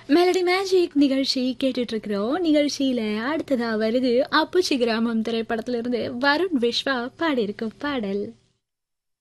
Melody magic நிகழ்ச்சி கேட்டுட்டு இருக்கிறோம். நிகழ்ச்சியில அடுத்ததா வருது அப்புச்சி கிராமம் திரைப்படத்திலிருந்து வருண் விஸ்வா பாடியிருக்கும் பாடல்.